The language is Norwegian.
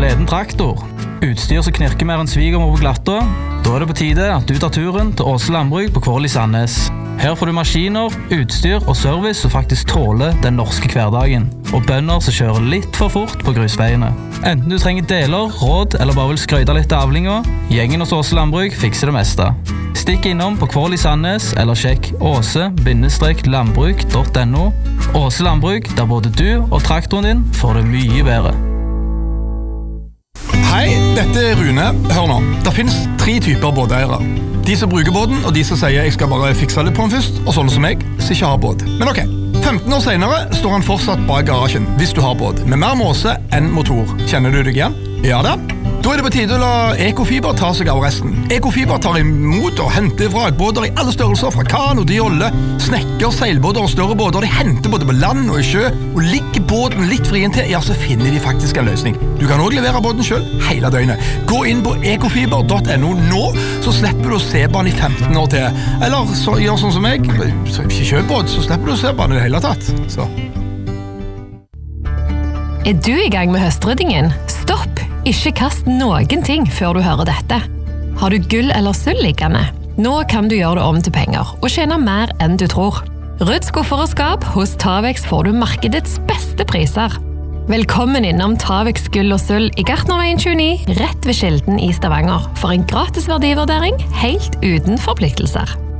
sleden traktor, utstyr som knirker mer enn svigermor på glatta, da det på tide at du tar turen til Åse Landbruk på Kål i Sandnes. Her får du maskiner, utstyr og service som faktisk tåler den norske hverdagen, og bønder som kjører litt for fort på grusveiene. Enten du trenger deler, råd eller bare vil skrøyte litt av avlinga, gjengen hos Åse Landbruk fikser det meste. Stikk innom på Kål i Sandnes eller sjekk åse-landbruk.no. Åse Landbruk, der både du og traktoren din får det mye bedre. Hei, dette Rune. Hør nå. Det finnes 3 typer båteiere. De som bruker båten, og de som sier jeg skal bare fikse litt på den først, og sånne som jeg, som ikke har båt. Men ok, 15 år senere står han fortsatt bak garasjen, hvis du har båt, med mer måse enn motor. Kjenner du deg igjen? Ja da. Da det på tide å la Ekofiber ta seg av resten. Ekofiber tar imot og henter vrakbåter i alle størrelser, fra kano, jolle, snekker, seilbåter og større båter. De henter både på land og i sjø, og ligger båten litt frien til, ja, så finner de faktisk en løsning. Du kan også levere båten selv, hele døgnet. Gå inn på ekofiber.no nå, så slipper du å se på den i 15 år til. Eller så gjør sånn som meg, ikke kjøp båt, så slipper du å se på den i det hele tatt. Så. Du i gang med høstryddingen? Stopp! Ikke kast noen ting før du hører dette. Har du gull eller sølv liggende? Nå kan du gjøre det om til penger, og tjene mer enn du tror. Rydd skuffer og skap, hos Tavex får du markedets beste priser. Velkommen innom Tavex gull og sølv i Gartnerveien 29, rett ved Kilden i Stavanger, for en gratis verdivurdering helt uten forpliktelser.